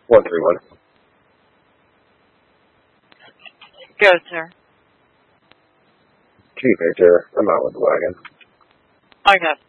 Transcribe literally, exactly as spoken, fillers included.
One three one. Go, sir. Chief Victor, I'm out with the wagon. Okay.